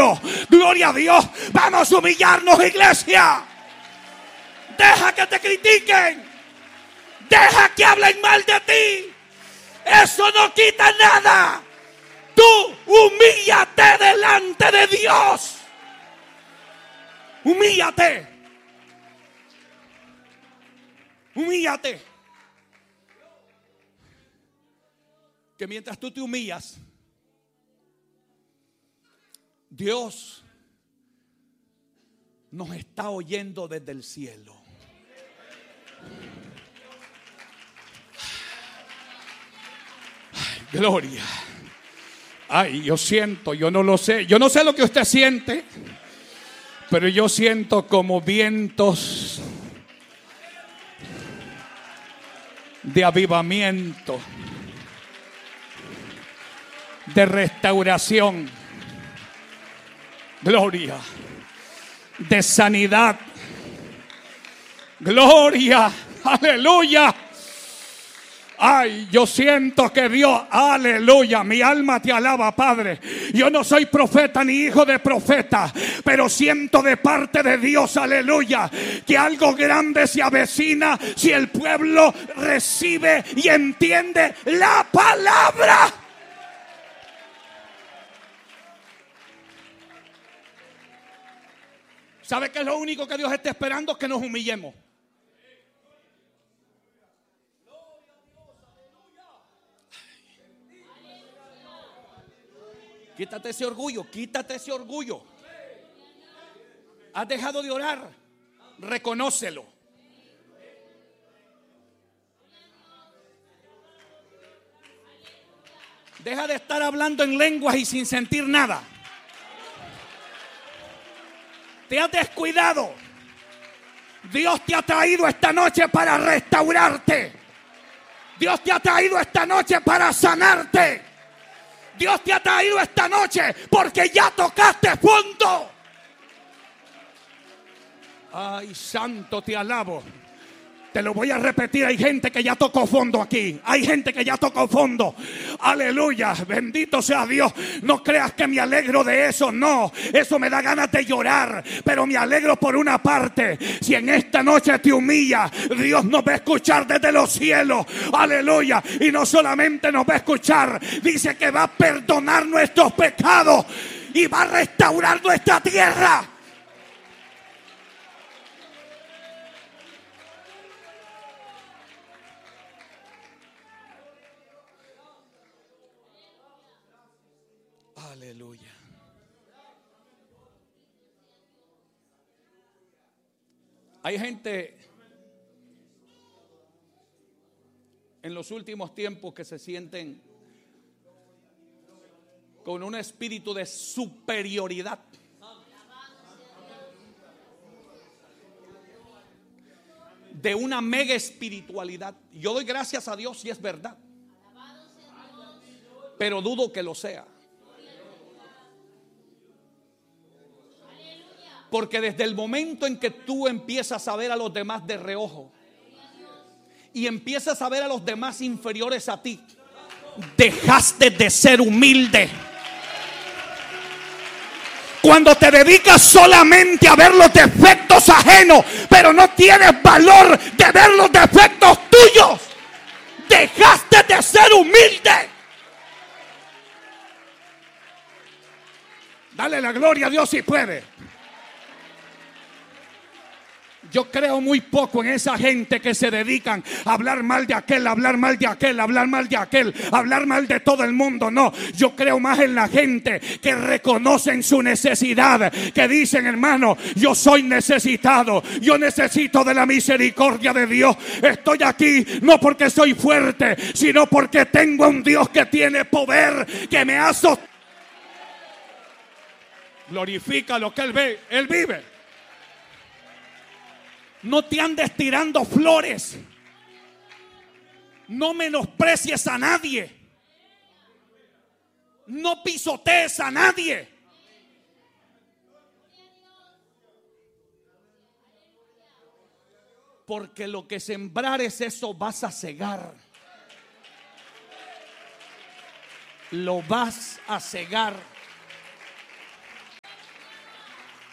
cielo. Gloria a Dios. Vamos a humillarnos, iglesia. Deja que te critiquen. Deja que hablen mal de ti. Eso no quita nada. Tú humíllate delante de Dios. Humíllate. Humíllate. Que mientras tú te humillas, Dios nos está oyendo desde el cielo. Ay, gloria. Ay, yo siento, yo no lo sé. Yo no sé lo que usted siente, pero yo siento como vientos de avivamiento, de restauración, gloria, de sanidad, gloria, aleluya. Ay, yo siento que Dios, aleluya, mi alma te alaba, Padre. Yo no soy profeta ni hijo de profeta, pero siento de parte de Dios, aleluya, que algo grande se avecina si el pueblo recibe y entiende la palabra. ¿Sabe qué es lo único que Dios está esperando? Que nos humillemos. Quítate ese orgullo, quítate ese orgullo. Has dejado de orar, reconócelo. Deja de estar hablando en lenguas y sin sentir nada. Te has descuidado. Dios te ha traído esta noche para restaurarte. Dios te ha traído esta noche para sanarte. Dios te ha traído esta noche porque ya tocaste fondo. Ay, santo, te alabo. Te lo voy a repetir, hay gente que ya tocó fondo aquí. Hay gente que ya tocó fondo. Aleluya, bendito sea Dios. No creas que me alegro de eso, no. Eso me da ganas de llorar. Pero me alegro por una parte. Si en esta noche te humillas, Dios nos va a escuchar desde los cielos. Aleluya. Y no solamente nos va a escuchar, dice que va a perdonar nuestros pecados y va a restaurar nuestra tierra. Aleluya. Hay gente en los últimos tiempos que se sienten con un espíritu de superioridad. De una mega espiritualidad. Yo doy gracias a Dios si es verdad, pero dudo que lo sea. Porque desde el momento en que tú empiezas a ver a los demás de reojo y empiezas a ver a los demás inferiores a ti, dejaste de ser humilde. Cuando te dedicas solamente a ver los defectos ajenos, pero no tienes valor de ver los defectos tuyos, dejaste de ser humilde. Dale la gloria a Dios si puede. Yo creo muy poco en esa gente que se dedican a hablar mal de aquel, hablar mal de aquel, hablar mal de aquel, hablar mal de todo el mundo. No, yo creo más en la gente que reconocen su necesidad, que dicen: hermano, yo soy necesitado, yo necesito de la misericordia de Dios. Estoy aquí no porque soy fuerte, sino porque tengo a un Dios que tiene poder, que me ha sostenido. Glorifica lo que Él ve, Él vive. No te andes tirando flores. No menosprecies a nadie. No pisotees a nadie. Porque lo que sembrares, eso vas a cegar. Lo vas a cegar.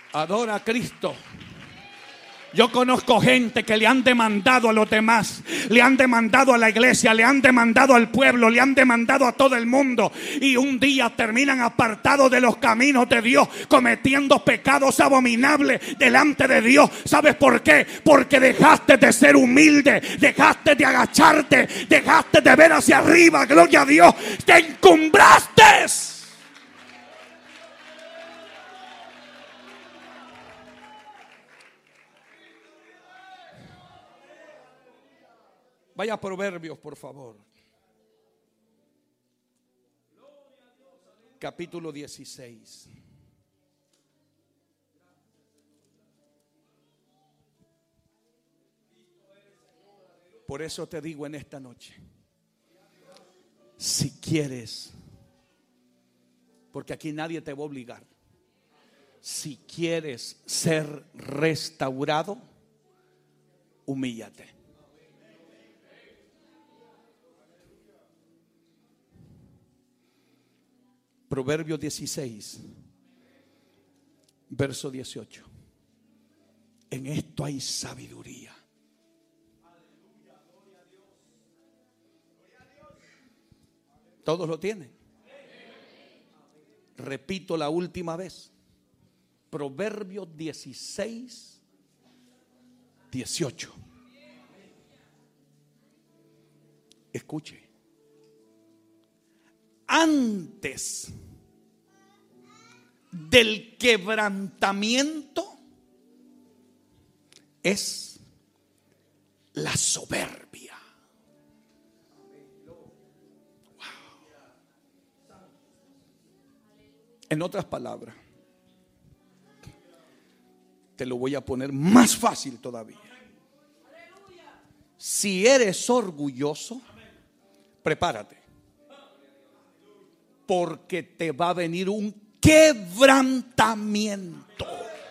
Adora a Cristo. Yo conozco gente que le han demandado a los demás, le han demandado a la iglesia, le han demandado al pueblo, le han demandado a todo el mundo, y un día terminan apartados de los caminos de Dios, cometiendo pecados abominables delante de Dios. ¿Sabes por qué? Porque dejaste de ser humilde, dejaste de agacharte, dejaste de ver hacia arriba. Gloria a Dios, te encumbraste. Vaya a Proverbios, por favor. Capítulo 16. Por eso te digo en esta noche, si quieres, porque aquí nadie te va a obligar, si quieres ser restaurado, humíllate. Proverbios 16, verso 18. En esto hay sabiduría. ¿Todos lo tienen? Repito la última vez. Proverbios 16, 18. Escuche. Antes del quebrantamiento es la soberbia. Wow. En otras palabras, te lo voy a poner más fácil todavía. Si eres orgulloso, prepárate. Porque te va a venir un quebrantamiento.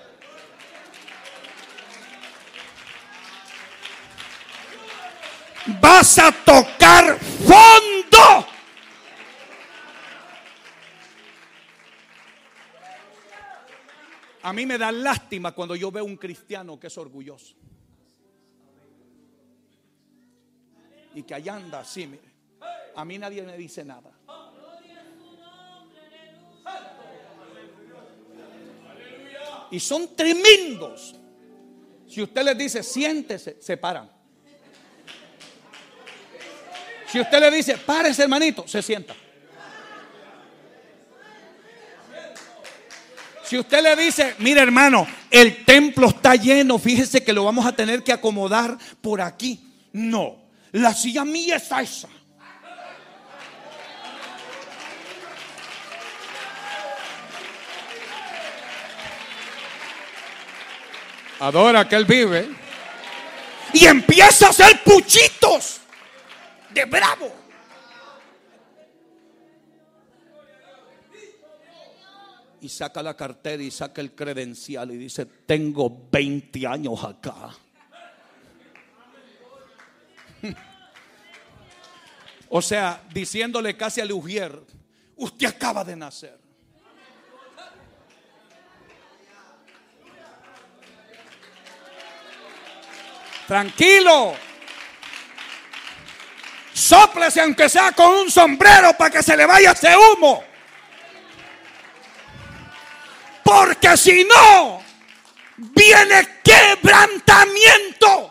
Vas a tocar fondo. A mí me da lástima cuando yo veo un cristiano que es orgulloso y que allá anda así, mire. A mí nadie me dice nada. Y son tremendos. Si usted les dice siéntese, se paran. Si usted le dice párese, hermanito, se sienta. Si usted le dice mire, hermano, el templo está lleno, fíjese que lo vamos a tener que acomodar por aquí. No, la silla mía es esa. Adora que Él vive. Y empieza a hacer puchitos de bravo. Y saca la cartera y saca el credencial y dice: tengo 20 años acá. O sea, diciéndole casi a Lugier: usted acaba de nacer. Tranquilo. Sóplese aunque sea con un sombrero para que se le vaya ese humo. Porque si no, viene quebrantamiento.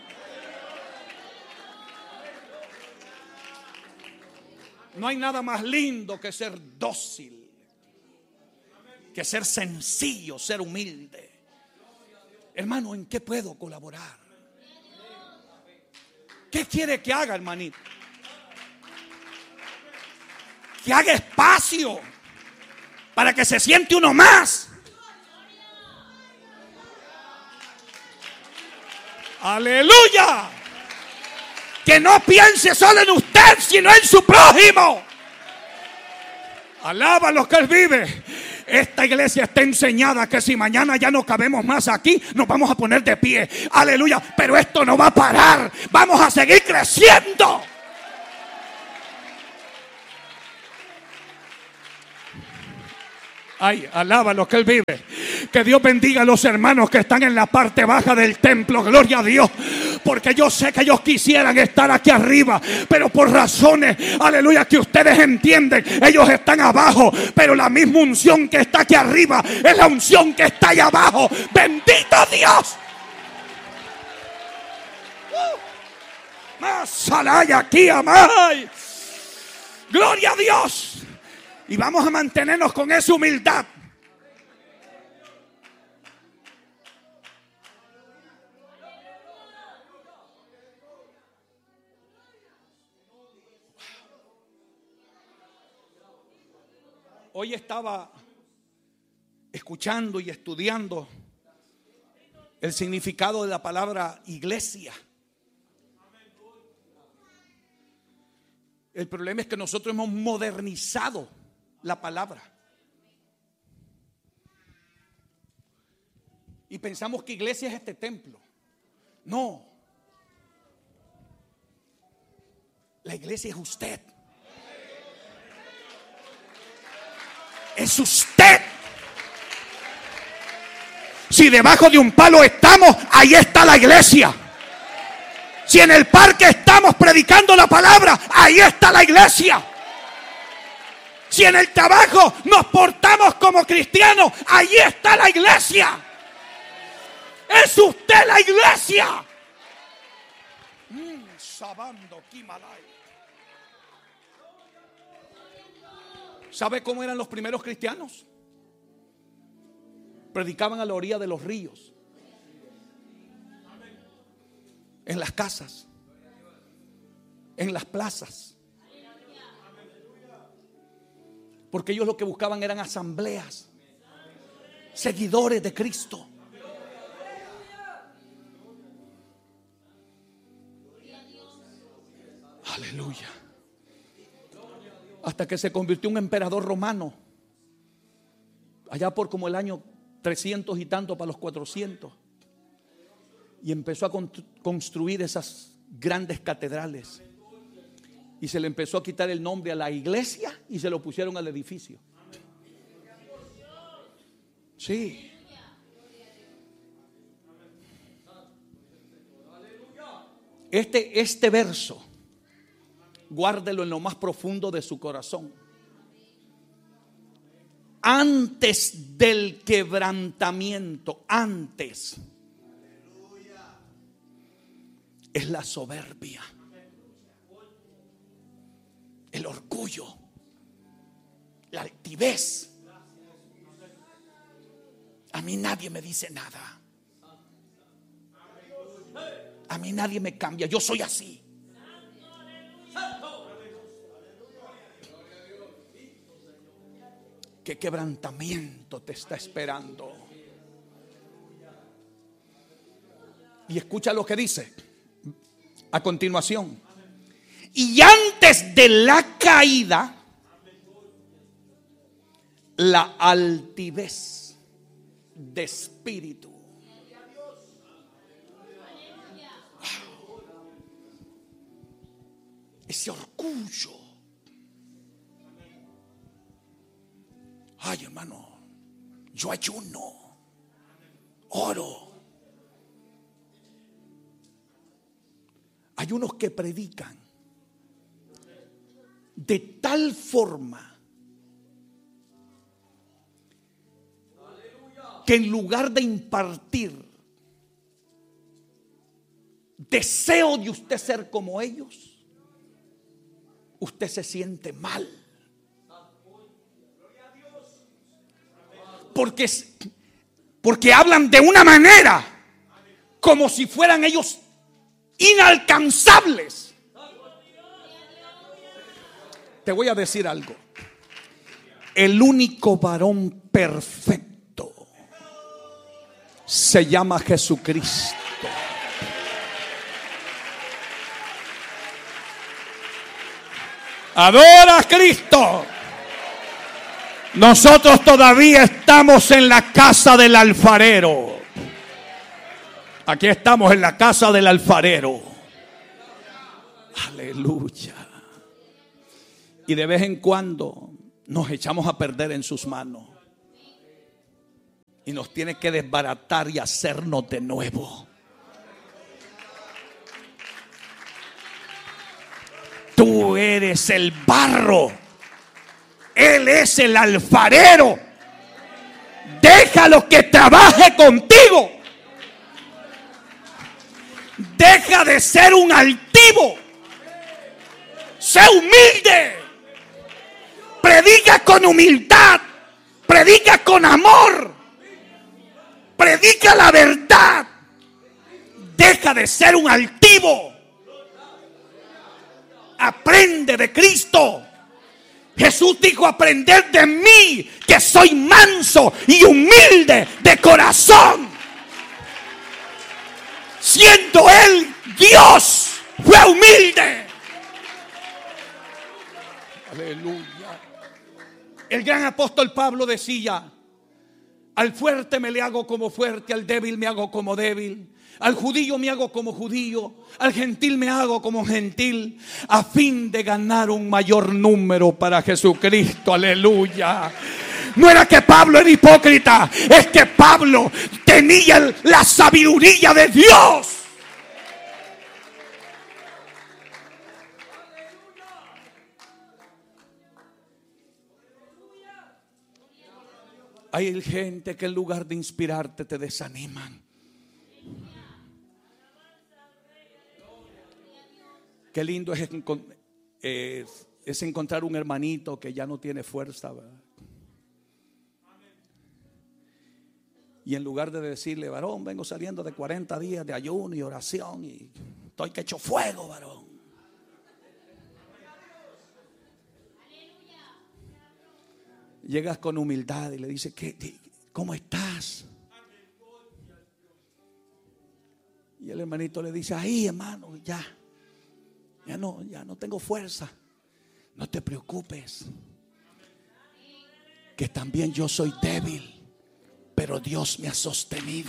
No hay nada más lindo que ser dócil, que ser sencillo, ser humilde. Hermano, ¿en qué puedo colaborar? ¿Qué quiere que haga, hermanito? Que haga espacio para que se siente uno más. Aleluya. Que no piense solo en usted, sino en su prójimo. Alaba a los que Él vive. Esta iglesia está enseñada que si mañana ya no cabemos más aquí, nos vamos a poner de pie. Aleluya. Pero esto no va a parar. Vamos a seguir creciendo. Ay, alaba a los que Él vive. Que Dios bendiga a los hermanos que están en la parte baja del templo. Gloria a Dios. Porque yo sé que ellos quisieran estar aquí arriba, pero por razones, aleluya, que ustedes entienden, ellos están abajo. Pero la misma unción que está aquí arriba es la unción que está allá abajo. Bendito Dios. Más salaya aquí, amay. Gloria a Dios. Y vamos a mantenernos con esa humildad. Hoy estaba escuchando y estudiando el significado de la palabra iglesia. El problema es que nosotros hemos modernizado la palabra y pensamos que iglesia es este templo. No, la iglesia es usted. Es usted. Si debajo de un palo estamos, ahí está la iglesia. Si en el parque estamos predicando la palabra, ahí está la iglesia. Si en el trabajo nos portamos como cristianos, ahí está la iglesia. Es usted la iglesia. Sabando Kimalay. ¿Sabe cómo eran los primeros cristianos? Predicaban a la orilla de los ríos, en las casas, en las plazas, porque ellos lo que buscaban eran asambleas, seguidores de Cristo. Aleluya. Hasta que se convirtió en un emperador romano, allá por como el año 300 y tanto para los 400, y empezó a construir esas grandes catedrales, y se le empezó a quitar el nombre a la iglesia y se lo pusieron al edificio. Sí. Este verso, guárdelo en lo más profundo de su corazón. Antes del quebrantamiento, antes, es la soberbia, el orgullo, la altivez. A mí nadie me dice nada. A mí nadie me cambia. Yo soy así. ¿Qué quebrantamiento te está esperando? Y escucha lo que dice a continuación. Y antes de la caída, la altivez de espíritu. Ese orgullo. Ay, hermano, yo ayuno, oro. Hay unos que predican de tal forma que en lugar de impartir deseo de usted ser como ellos, usted se siente mal. Porque hablan de una manera como si fueran ellos inalcanzables. Te voy a decir algo. El único varón perfecto se llama Jesucristo. Adora a Cristo. Nosotros todavía estamos en la casa del alfarero. Aquí estamos en la casa del alfarero. Aleluya. Y de vez en cuando nos echamos a perder en sus manos. y nos tiene que desbaratar y hacernos de nuevo. Tú eres el barro, Él es el alfarero. Déjalo que trabaje contigo. Deja de ser un altivo. Sé humilde. Predica con humildad. Predica con amor. Predica la verdad. Deja de ser un altivo. Aprende de Cristo. Jesús dijo: aprended de mí, que soy manso y humilde de corazón. Siendo Él Dios, fue humilde. Aleluya. El gran apóstol Pablo decía: al fuerte me le hago como fuerte, al débil me hago como débil, al judío me hago como judío, al gentil me hago como gentil, a fin de ganar un mayor número para Jesucristo. Aleluya. No era que Pablo era hipócrita, es que Pablo tenía la sabiduría de Dios. Hay gente que en lugar de inspirarte te desaniman. Qué lindo es encontrar un hermanito que ya no tiene fuerza, ¿verdad? Y en lugar de decirle: varón, vengo saliendo de 40 días de ayuno y oración y estoy que echo fuego, varón. Llegas con humildad y le dices: ¿cómo estás? Y el hermanito le dice: ahí, hermano, ya no tengo fuerza. No te preocupes, que también yo soy débil, pero Dios me ha sostenido.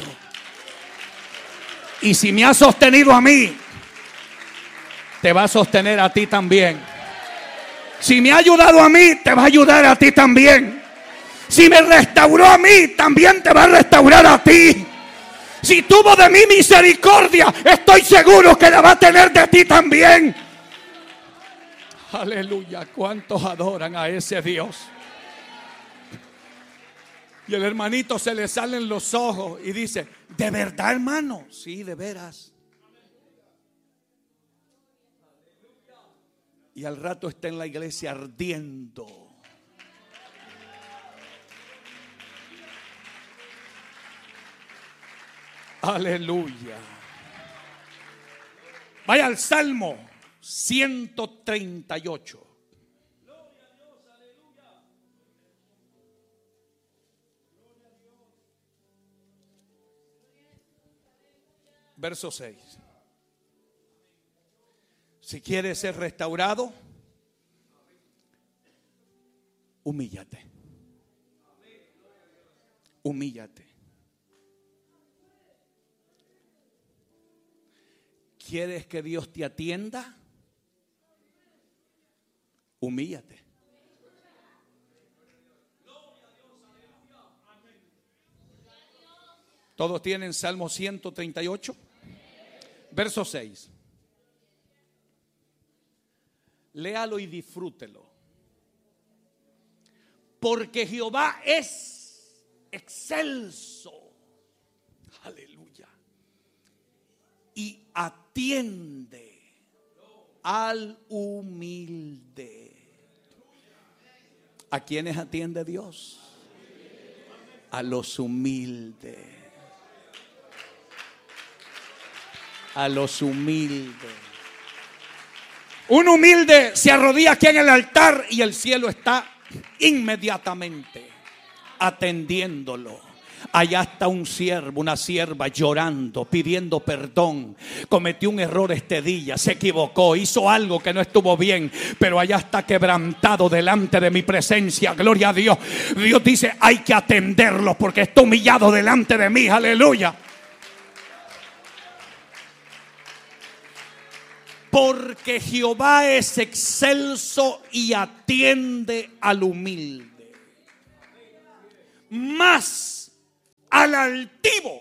Y si me ha sostenido a mí, te va a sostener a ti también. Si me ha ayudado a mí, te va a ayudar a ti también. Si me restauró a mí, también te va a restaurar a ti. Si tuvo de mí misericordia, estoy seguro que la va a tener de ti también. Aleluya. ¿Cuántos adoran a ese Dios? Y el hermanito se le salen los ojos y dice: ¿de verdad, hermano? Sí, de veras. Y al rato está en la iglesia ardiendo. Aleluya. Vaya al Salmo 138. Verso 6. Si quieres ser restaurado, humíllate. Humíllate. ¿Quieres que Dios te atienda? Humíllate. ¿Todos tienen Salmo 138? Verso 6. Léalo y disfrútelo. Porque Jehová es excelso. Aleluya. Y atiende al humilde. ¿A quiénes atiende Dios? A los humildes. A los humildes. Un humilde se arrodilla aquí en el altar y el cielo está inmediatamente atendiéndolo. Allá está un siervo, una sierva llorando, pidiendo perdón. Cometió un error este día, se equivocó, hizo algo que no estuvo bien, pero allá está quebrantado delante de mi presencia. Gloria a Dios. Dios dice: hay que atenderlo porque está humillado delante de mí. Aleluya. Porque Jehová es excelso y atiende al humilde. Mas altivo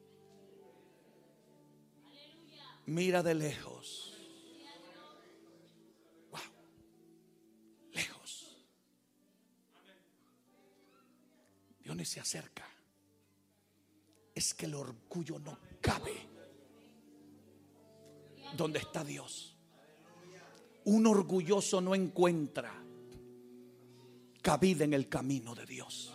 mira de lejos. Wow. Lejos. Dios ni se acerca. Es que el orgullo no cabe donde está Dios. Un orgulloso no encuentra cabida en el camino de Dios.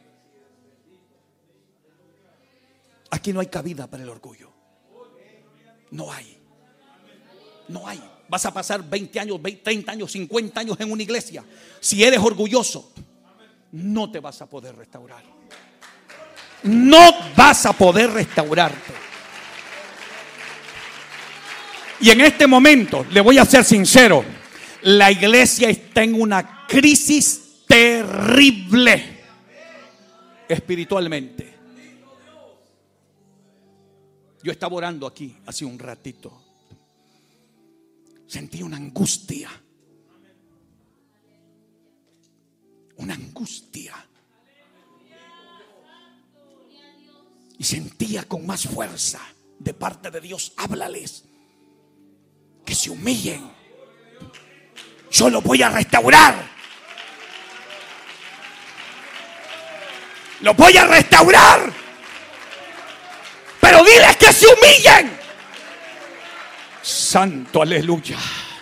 Aquí no hay cabida para el orgullo. No hay. No hay. Vas a pasar 20 años, 30 años, 50 años en una iglesia. Si eres orgulloso, no te vas a poder restaurar. No vas a poder restaurarte. Y en este momento, le voy a ser sincero, la iglesia está en una crisis terrible espiritualmente. Yo estaba orando aquí hace un ratito. Sentí una angustia. Una angustia. Y sentía con más fuerza de parte de Dios: háblales, que se humillen. Yo los voy a restaurar. Los voy a restaurar. Pero diles que se humillen. Santo, aleluya.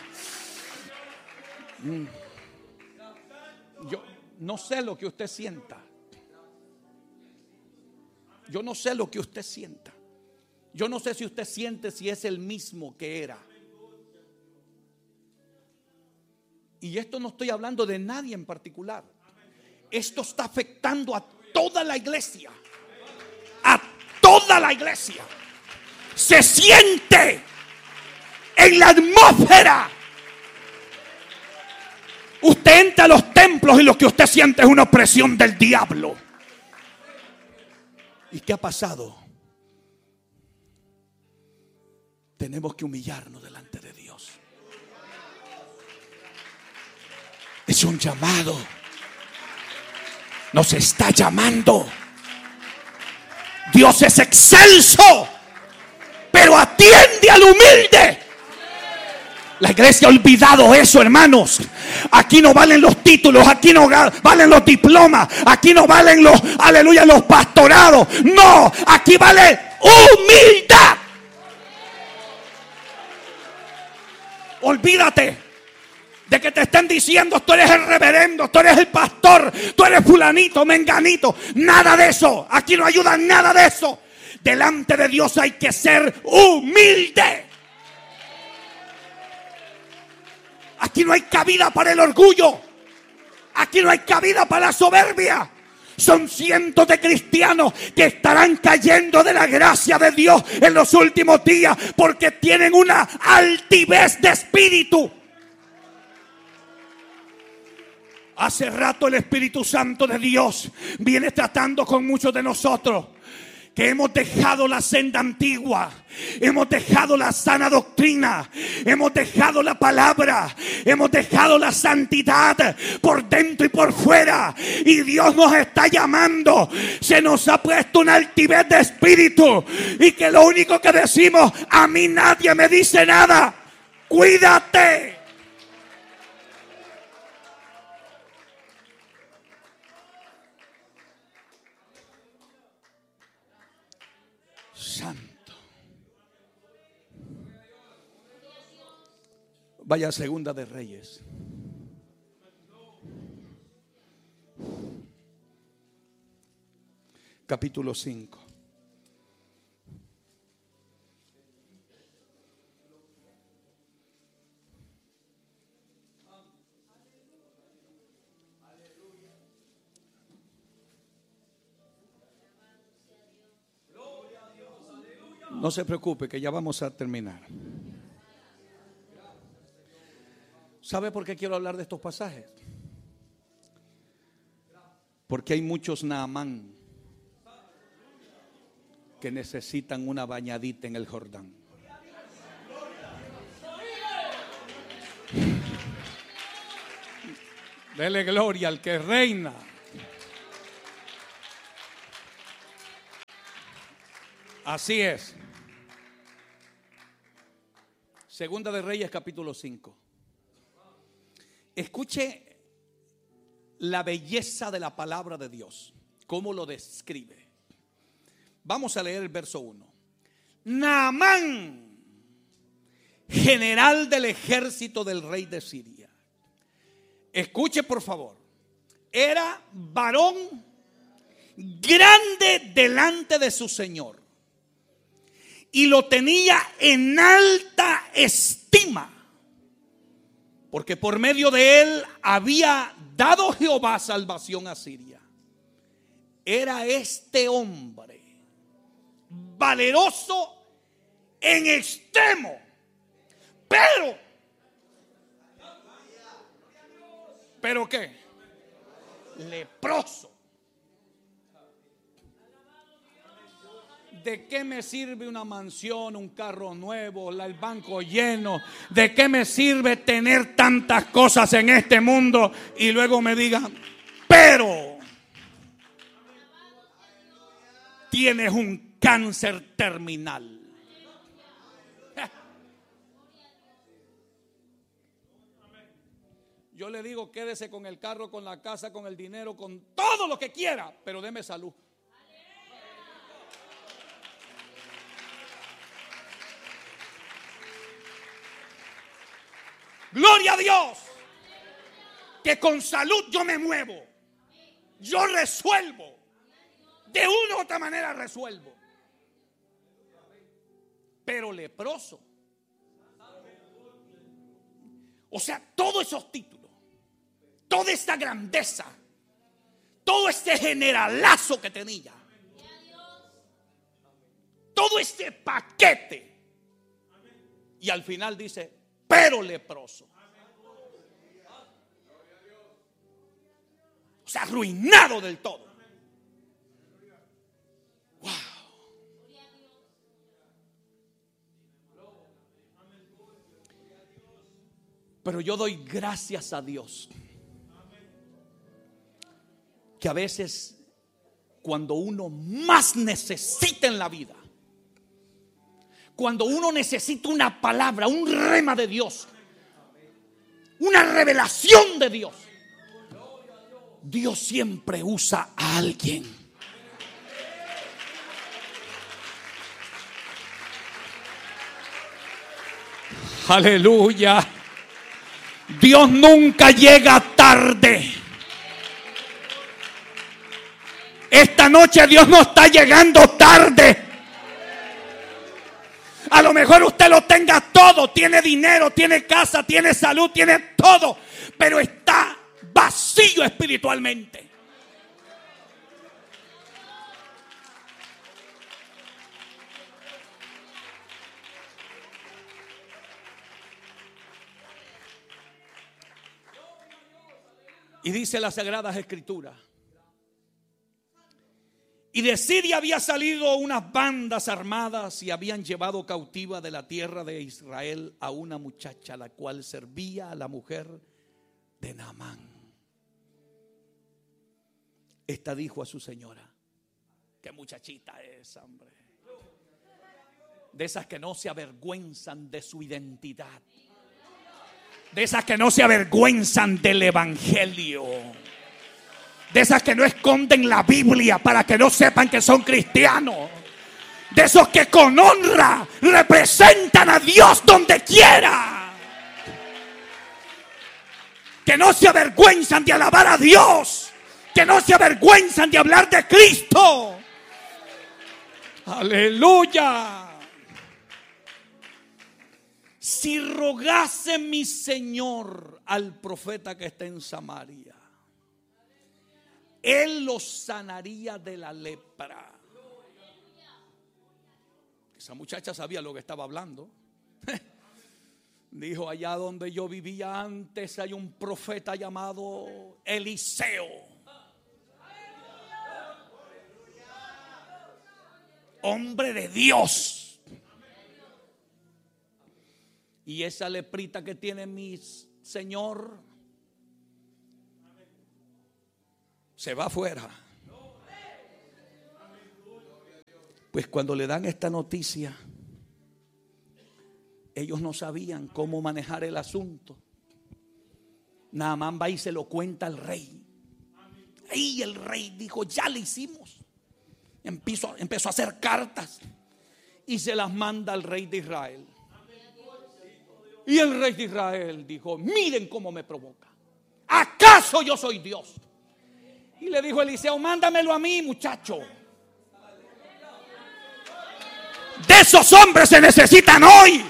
Yo no sé lo que usted sienta. Yo no sé lo que usted sienta. Yo no sé si usted siente si es el mismo que era. Y esto no estoy hablando de nadie en particular. Esto está afectando a toda la iglesia. A toda la iglesia. Se siente en la atmósfera. Usted entra a los templos y lo que usted siente es una opresión del diablo. ¿Y qué ha pasado? Tenemos que humillarnos delante de Dios. Es un llamado. Nos está llamando. Dios es excelso, pero atiende al humilde. La iglesia ha olvidado eso, hermanos. Aquí no valen los títulos, aquí no valen los diplomas, aquí no valen los, aleluya, los pastorados. No, aquí vale humildad. Olvídate de que te estén diciendo: tú eres el reverendo, tú eres el pastor, tú eres fulanito, menganito. Nada de eso. Aquí no ayuda nada de eso. Delante de Dios hay que ser humilde. Aquí no hay cabida para el orgullo. Aquí no hay cabida para la soberbia. Son cientos de cristianos que estarán cayendo de la gracia de Dios en los últimos días porque tienen una altivez de espíritu. Hace rato el Espíritu Santo de Dios viene tratando con muchos de nosotros, que hemos dejado la senda antigua, hemos dejado la sana doctrina, hemos dejado la palabra, hemos dejado la santidad por dentro y por fuera. Y Dios nos está llamando. Se nos ha puesto una altivez de espíritu y que lo único que decimos: a mí nadie me dice nada. Cuídate. Santo. Vaya a Segunda de Reyes. Capítulo 5. No se preocupe, que ya vamos a terminar. ¿Sabe por qué quiero hablar de estos pasajes? Porque hay muchos Naamán que necesitan una bañadita en el Jordán. Dele gloria al que reina. Así es. Segunda de Reyes capítulo 5. Escuche la belleza de la palabra de Dios, cómo lo describe. Vamos a leer el verso 1. Naamán, general del ejército del rey de Siria. Escuche por favor. Era varón grande delante de su señor y lo tenía en alta estima, porque por medio de él había dado Jehová salvación a Siria. Era este hombre valeroso en extremo, pero ¿qué? Leproso. ¿De qué me sirve una mansión, un carro nuevo, el banco lleno? ¿De qué me sirve tener tantas cosas en este mundo? Y luego me digan, pero tienes un cáncer terminal. Yo le digo, quédese con el carro, con la casa, con el dinero, con todo lo que quiera, pero deme salud. Gloria a Dios, que con salud yo me muevo, yo resuelvo, de una u otra manera resuelvo. Pero leproso, o sea, todos esos títulos, toda esta grandeza, todo este generalazo que tenía, todo este paquete, y al final dice, pero leproso. O sea, arruinado del todo. Wow. Pero yo doy gracias a Dios que a veces cuando uno más necesita en la vida, cuando uno necesita una palabra, un rema de Dios, una revelación de Dios, Dios siempre usa a alguien. Aleluya. Dios nunca llega tarde. Esta noche Dios no está llegando tarde. A lo mejor usted lo tenga todo, tiene dinero, tiene casa, tiene salud, tiene todo, pero está vacío espiritualmente. Y dice las Sagradas Escrituras: y de Siria había salido unas bandas armadas y habían llevado cautiva de la tierra de Israel a una muchacha, la cual servía a la mujer de Naamán. Esta dijo a su señora: qué muchachita es, hombre. De esas que no se avergüenzan de su identidad, de esas que no se avergüenzan del evangelio, de esas que no esconden la Biblia para que no sepan que son cristianos, de esos que con honra representan a Dios donde quiera, que no se avergüenzan de alabar a Dios, que no se avergüenzan de hablar de Cristo. Aleluya. Si rogase mi Señor al profeta que está en Samaria, Él los sanaría de la lepra. Esa muchacha sabía lo que estaba hablando. Dijo: allá donde yo vivía antes hay un profeta llamado Eliseo. Hombre de Dios. Y esa leprita que tiene mi Señor se va afuera. Pues cuando le dan esta noticia, ellos no sabían cómo manejar el asunto. Naamán va y se lo cuenta al rey. Y el rey dijo: ya le hicimos. Empezó a hacer cartas y se las manda al rey de Israel. Y el rey de Israel dijo: miren cómo me provoca. ¿Acaso yo soy Dios? Y le dijo Eliseo: mándamelo a mí, muchacho. De esos hombres se necesitan hoy.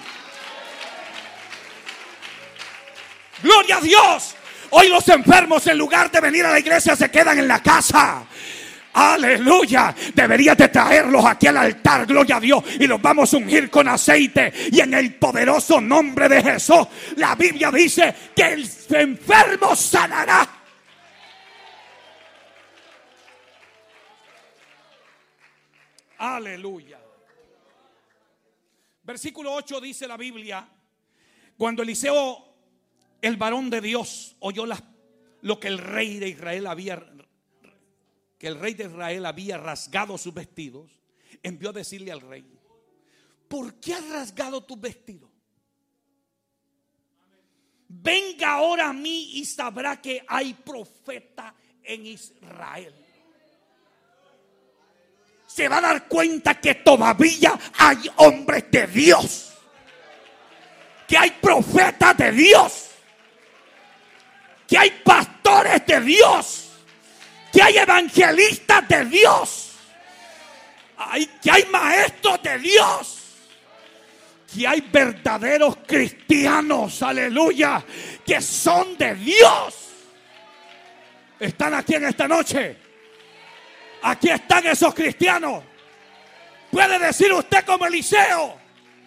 Gloria a Dios. Hoy los enfermos, en lugar de venir a la iglesia, se quedan en la casa. Aleluya. Deberías de traerlos aquí al altar, gloria a Dios, y los vamos a ungir con aceite. Y en el poderoso nombre de Jesús, la Biblia dice que el enfermo sanará. Aleluya. Versículo 8 dice la Biblia: cuando Eliseo, el varón de Dios, oyó lo que el rey de Israel había rasgado sus vestidos, envió a decirle al rey: ¿por qué has rasgado tus vestidos? Venga ahora a mí y sabrá que hay profeta en Israel. Se va a dar cuenta que todavía hay hombres de Dios, que hay profetas de Dios, que hay pastores de Dios, que hay evangelistas de Dios, que hay maestros de Dios, que hay verdaderos cristianos, aleluya, que son de Dios. ¿Están aquí en esta noche? Aquí están esos cristianos. Puede decir usted como Eliseo: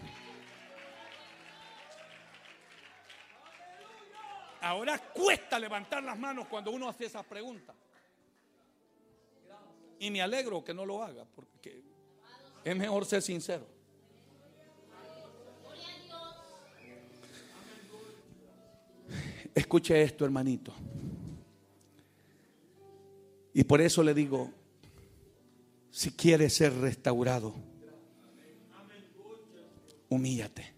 ahora cuesta levantar las manos cuando uno hace esas preguntas. Y me alegro que no lo haga, porque es mejor ser sincero. Escuche esto, hermanito. Y por eso le digo: si quieres ser restaurado, humíllate.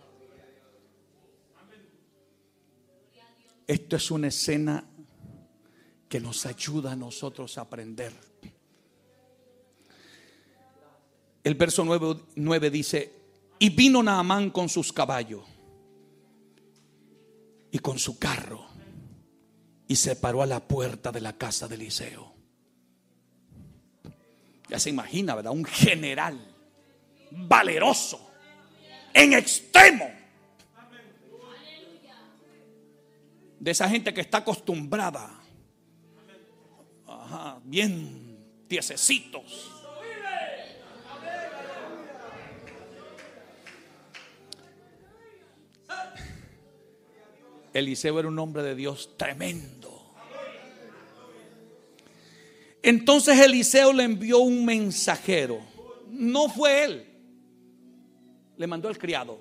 Esto es una escena que nos ayuda a nosotros a aprender. El verso 9 dice: y vino Naamán con sus caballos y con su carro, y se paró a la puerta de la casa de Eliseo. Ya se imagina, ¿verdad? Un general valeroso en extremo, de esa gente que está acostumbrada, bien tiesecitos. Eliseo era un hombre de Dios tremendo. Entonces Eliseo le envió un mensajero. No fue él, le mandó el criado,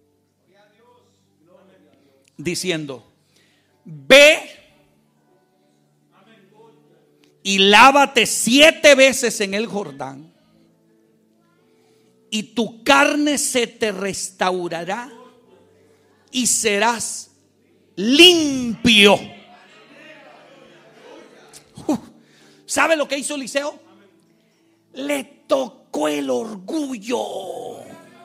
diciendo: ve y lávate 7 veces en el Jordán, y tu carne se te restaurará y serás limpio. ¿Sabe lo que hizo Eliseo? Le tocó el orgullo,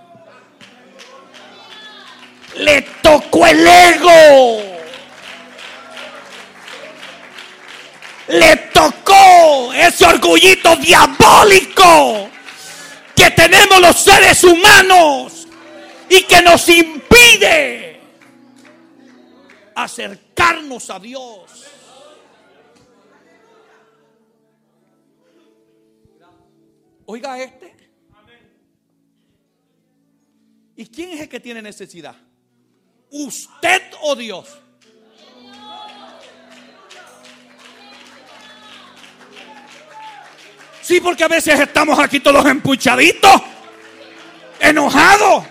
le tocó el ego, le tocó ese orgullito diabólico que tenemos los seres humanos y que nos impide acercarnos a Dios. Oiga este. ¿Y quién es el que tiene necesidad? ¿Usted o Dios? Sí, porque a veces estamos aquí todos empuchaditos, enojados.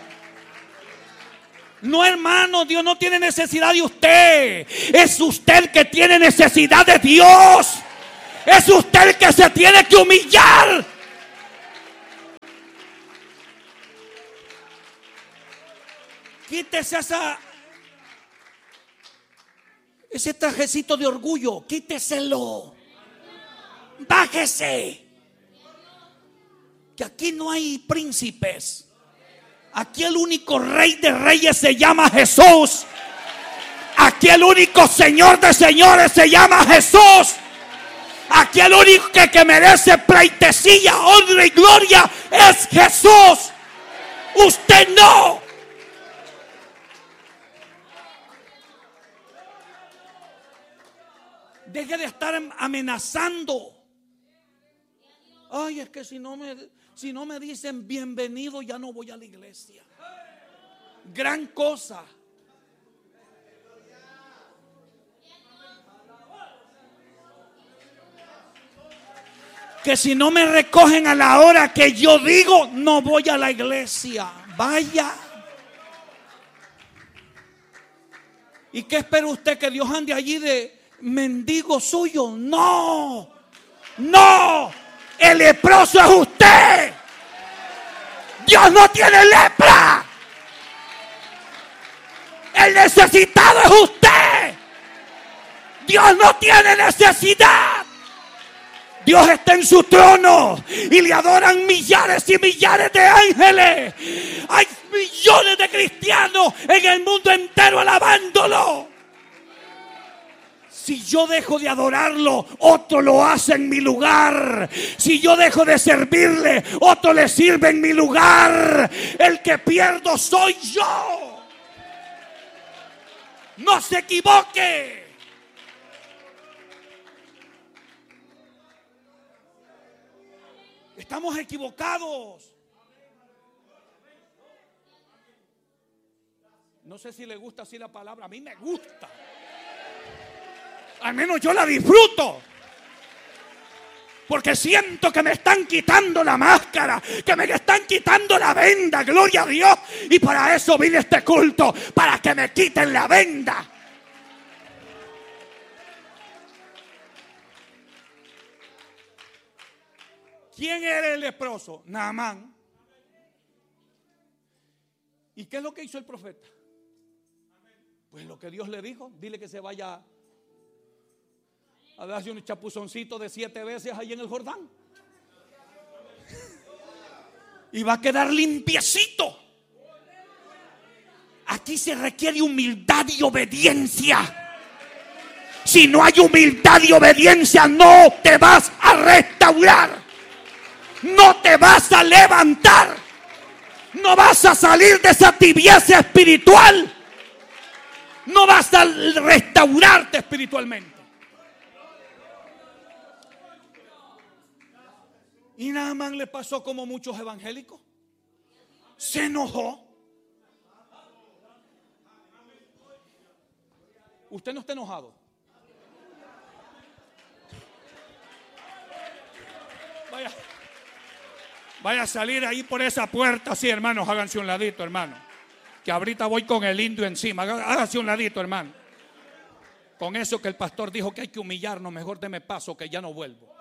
No, hermano, Dios no tiene necesidad de usted. Es usted que tiene necesidad de Dios. Es usted el que se tiene que humillar. Quítese ese trajecito de orgullo, quíteselo. Bájese. Que aquí no hay príncipes. Aquí el único rey de reyes se llama Jesús. Aquí el único señor de señores se llama Jesús. Aquí el único que merece pleitesía, honra y gloria es Jesús. Usted no. Deje de estar amenazando. Ay, es que si no me dicen bienvenido, ya no voy a la iglesia. Gran cosa. Que si no me recogen a la hora que yo digo, no voy a la iglesia. Vaya. ¿Y qué espera usted? ¿Que Dios ande allí de mendigo suyo? No. No. El leproso es usted. Dios no tiene lepra. El necesitado es usted. Dios no tiene necesidad. Dios está en su trono y le adoran millares y millares de ángeles. Hay millones de cristianos en el mundo entero alabándolo. Si yo dejo de adorarlo, otro lo hace en mi lugar. Si yo dejo de servirle, otro le sirve en mi lugar. El que pierdo soy yo. No se equivoque. Estamos equivocados. No sé si le gusta así la palabra. A mí me gusta. Al menos yo la disfruto. Porque siento que me están quitando la máscara, que me están quitando la venda. Gloria a Dios. Y para eso vine a este culto, para que me quiten la venda. ¿Quién era el leproso? Naamán. ¿Y qué es lo que hizo el profeta? Pues lo que Dios le dijo. Dile que se vaya a darse un chapuzoncito de 7 veces ahí en el Jordán. Y va a quedar limpiecito. Aquí se requiere humildad y obediencia. Si no hay humildad y obediencia, no te vas a restaurar. No te vas a levantar. No vas a salir de esa tibieza espiritual. No vas a restaurarte espiritualmente. Y Naamán le pasó como muchos evangélicos. Se enojó. Usted no está enojado. Vaya a salir ahí por esa puerta. Sí, hermanos, háganse un ladito, hermano. Que ahorita voy con el indio encima. Háganse un ladito, hermano. Con eso que el pastor dijo que hay que humillarnos, mejor deme paso que ya no vuelvo.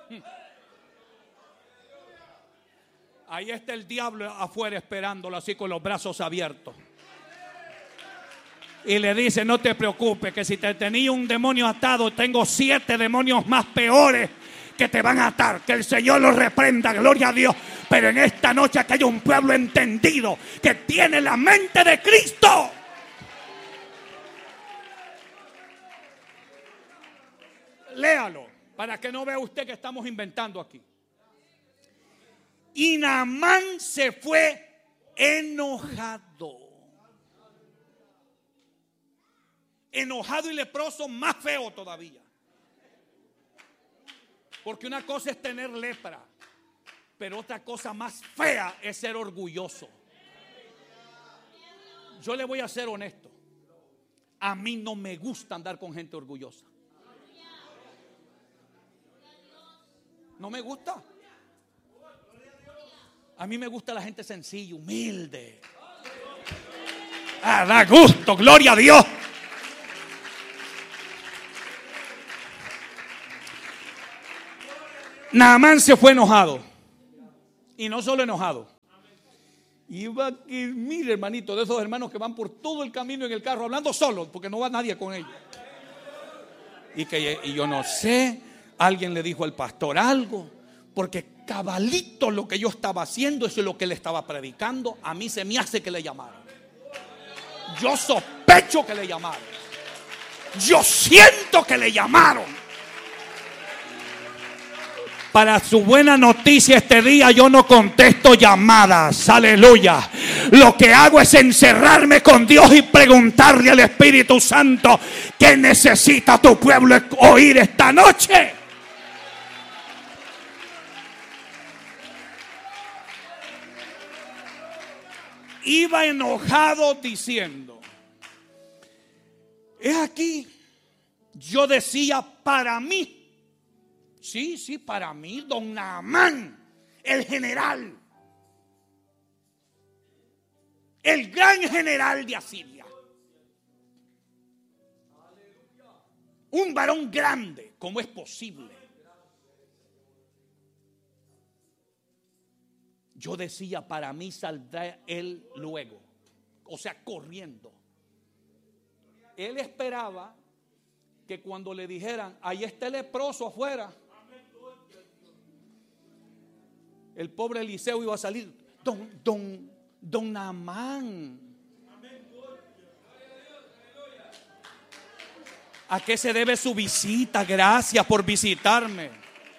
Ahí está el diablo afuera esperándolo así con los brazos abiertos. Y le dice: no te preocupes, que si te tenía un demonio atado, tengo 7 demonios más peores que te van a atar. Que el Señor los reprenda, gloria a Dios. Pero en esta noche que haya un pueblo entendido, que tiene la mente de Cristo. Léalo, para que no vea usted que estamos inventando aquí. Y Naamán se fue enojado. Enojado y leproso, más feo todavía. Porque una cosa es tener lepra, pero otra cosa más fea es ser orgulloso. Yo le voy a ser honesto. A mí no me gusta andar con gente orgullosa. No me gusta. A mí me gusta la gente sencilla, humilde. Da gusto, gloria a Dios. Naamán se fue enojado. Y no solo enojado. Iba aquí, mire hermanito, de esos hermanos que van por todo el camino en el carro hablando solos, porque no va nadie con ellos. Y yo no sé, alguien le dijo al pastor algo, porque cabalito lo que yo estaba haciendo, eso es lo que él estaba predicando. A mí se me hace que le llamaron. Yo sospecho que le llamaron. Yo siento que le llamaron. Para su buena noticia este día yo no contesto llamadas, aleluya. Lo que hago es encerrarme con Dios y preguntarle al Espíritu Santo: ¿qué necesita tu pueblo oír esta noche? Iba enojado diciendo: es aquí. Yo decía para mí. Sí, para mí, don Naamán, el general, el gran general de Asiria. Un varón grande, ¿cómo es posible? Yo decía, para mí saldrá él luego, o sea, corriendo. Él esperaba que cuando le dijeran: ahí está el leproso afuera, el pobre Eliseo iba a salir: don Naamán, ¿a qué se debe su visita? Gracias por visitarme.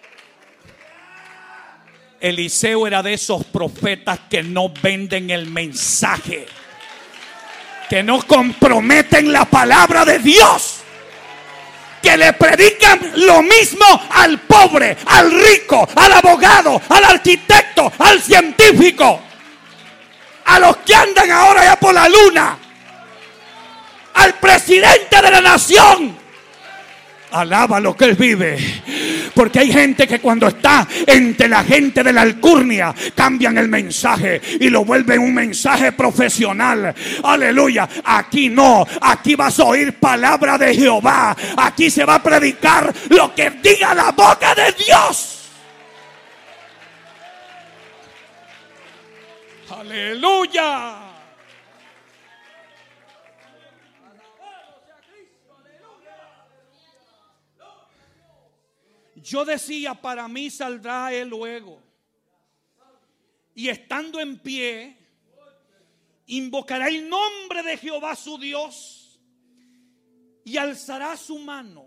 Eliseo era de esos profetas que no venden el mensaje, que no comprometen la palabra de Dios, que le predican lo mismo al pobre, al rico, al abogado, al arquitecto, al científico, a los que andan ahora ya por la luna, al presidente de la nación. Alaba lo que él vive. Porque hay gente que cuando está entre la gente de la alcurnia cambian el mensaje y lo vuelven un mensaje profesional. Aleluya. Aquí no, aquí vas a oír palabra de Jehová. Aquí se va a predicar lo que diga la boca de Dios. Aleluya. Yo decía, para mí saldrá él luego. Y estando en pie, invocará el nombre de Jehová su Dios y alzará su mano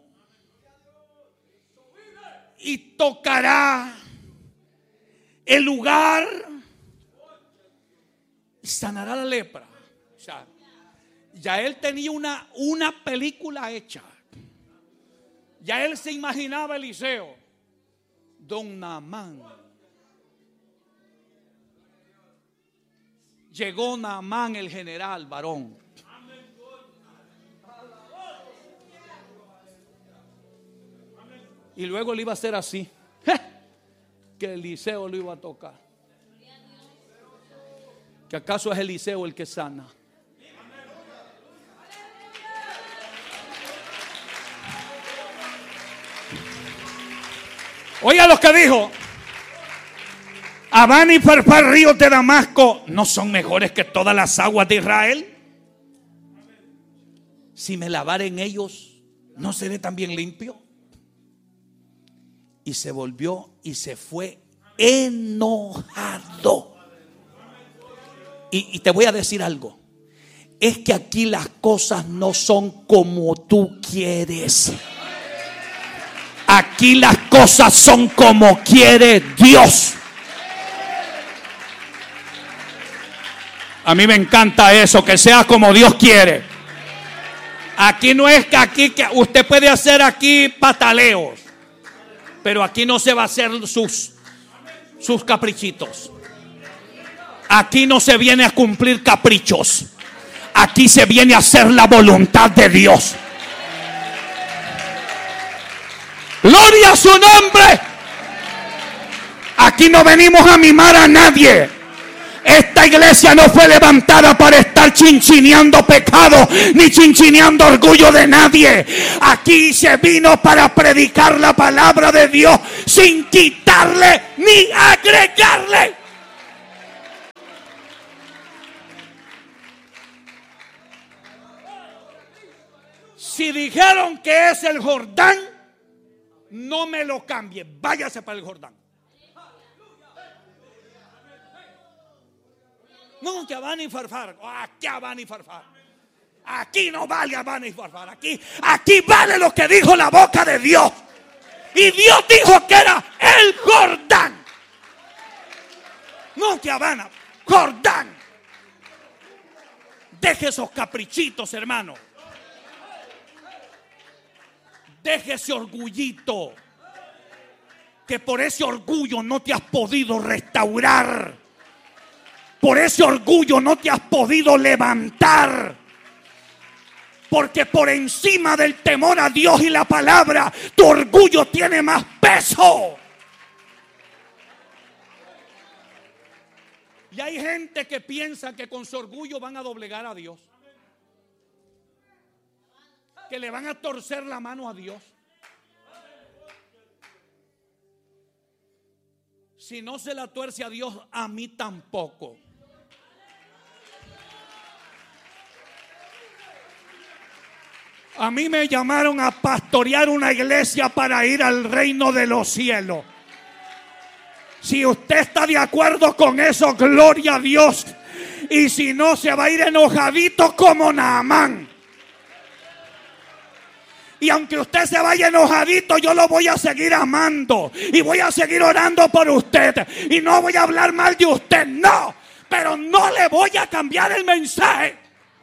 y tocará el lugar y sanará la lepra. O sea, ya él tenía una película hecha. Ya él se imaginaba a Eliseo, don Naamán. Llegó Naamán el general, varón. Y luego le iba a hacer así, que Eliseo lo iba a tocar. ¿Que acaso es Eliseo el que sana? Oiga lo que dijo: Abán y Farfar, ríos de Damasco, ¿no son mejores que todas las aguas de Israel? Si me lavare en ellos, ¿no seré también limpio? Y se volvió y se fue enojado. Y te voy a decir algo: es que aquí las cosas no son como tú quieres. Aquí las cosas son como quiere Dios. A mí me encanta eso, que sea como Dios quiere. Aquí no es que usted puede hacer aquí pataleos, pero aquí no se va a hacer sus caprichitos. Aquí no se viene a cumplir caprichos. Aquí se viene a hacer la voluntad de Dios. Gloria a su nombre. Aquí no venimos a mimar a nadie. Esta iglesia no fue levantada para estar chinchineando pecado ni chinchineando orgullo de nadie. Aquí se vino para predicar la palabra de Dios sin quitarle ni agregarle. Si dijeron que es el Jordán, no me lo cambie, váyase para el Jordán. No, que Habana y Farfar. Aquí Habana y Farfar. Aquí no vale Habana y Farfar. Aquí vale lo que dijo la boca de Dios. Y Dios dijo que era el Jordán. No que Habana, Jordán. Deje esos caprichitos, hermano. Deje ese orgullito. Que por ese orgullo no te has podido restaurar. Por ese orgullo no te has podido levantar. Porque por encima del temor a Dios y la palabra, tu orgullo tiene más peso. Y hay gente que piensa que con su orgullo van a doblegar a Dios. Que le van a torcer la mano a Dios. Si no se la tuerce a Dios, a mí tampoco. A mí me llamaron a pastorear una iglesia para ir al reino de los cielos. Si usted está de acuerdo con eso, gloria a Dios. Y si no, se va a ir enojadito como Naamán. Y aunque usted se vaya enojadito, yo lo voy a seguir amando. Y voy a seguir orando por usted. Y no voy a hablar mal de usted, no. Pero no le voy a cambiar el mensaje.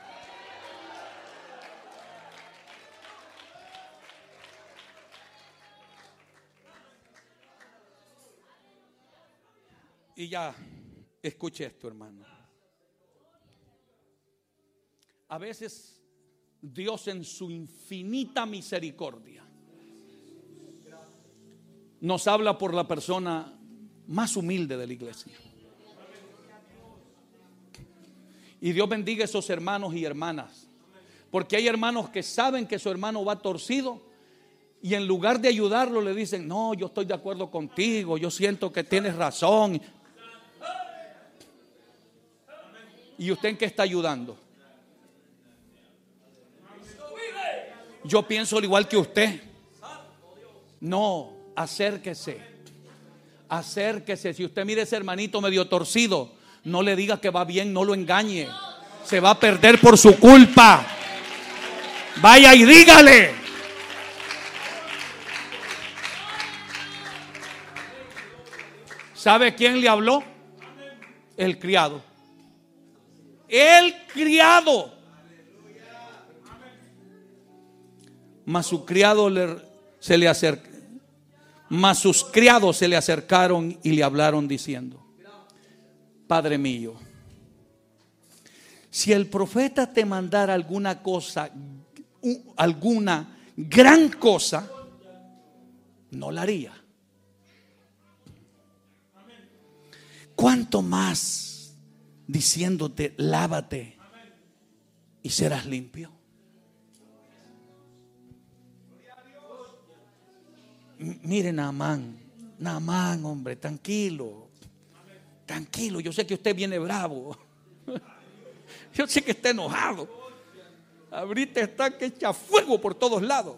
Y ya, escuche esto, hermano. A veces Dios en su infinita misericordia nos habla por la persona más humilde de la iglesia. Y Dios bendiga a esos hermanos y hermanas. Porque hay hermanos que saben que su hermano va torcido y en lugar de ayudarlo le dicen: no, yo estoy de acuerdo contigo, yo siento que tienes razón. ¿Y usted en qué está ayudando? Yo pienso al igual que usted. No, acérquese. Acérquese. Si usted mira a ese hermanito medio torcido, no le diga que va bien, no lo engañe. Se va a perder por su culpa. Vaya y dígale. ¿Sabe quién le habló? El criado. El criado. Mas su criado se le acercó. Mas sus criados se le acercaron y le hablaron diciendo: Padre mío, si el profeta te mandara alguna cosa, alguna gran cosa, no la haría. ¿Cuánto más diciéndote: lávate y serás limpio? Miren, Naamán, hombre, tranquilo. Tranquilo, yo sé que usted viene bravo. Yo sé que está enojado. Ahorita está que echa fuego por todos lados.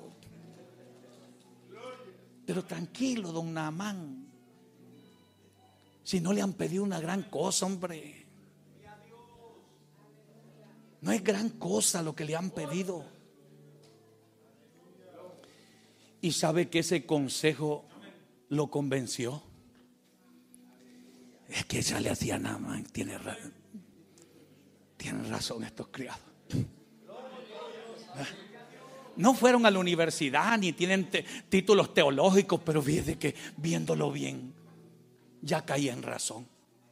Pero tranquilo, don Naamán. Si no le han pedido una gran cosa, hombre. No es gran cosa lo que le han pedido. Y sabe que ese consejo lo convenció. Es que ya le hacía nada más. Tienen razón estos criados. No fueron a la universidad ni tienen títulos teológicos, pero fíjese que viéndolo bien, ya caí en razón.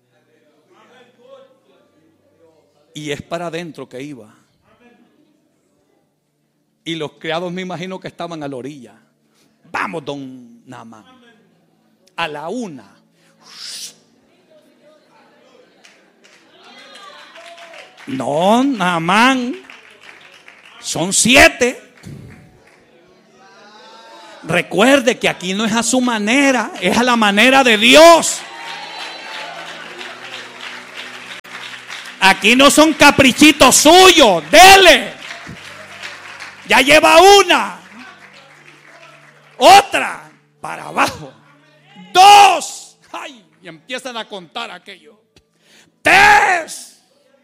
Y es para adentro que iba. Y los criados me imagino que estaban a la orilla. Vamos, don Naamán. A la una. No, Naamán. Son 7. Recuerde que aquí no es a su manera, es a la manera de Dios. Aquí no son caprichitos suyos. Dele. Ya lleva una. Otra. Para abajo. 2. Ay, y empiezan a contar aquello. 3.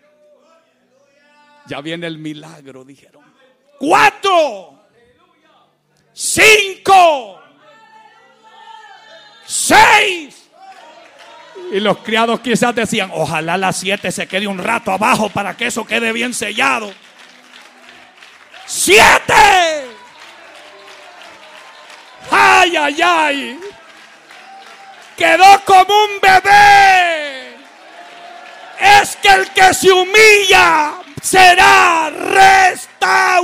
Ya viene el milagro, dijeron. 4. 5. 6. Y los criados quizás decían: ojalá las 7 se quede un rato abajo para que eso quede bien sellado. 7. Ay, ay, ay. Quedó como un bebé. Es que el que se humilla será restaurado.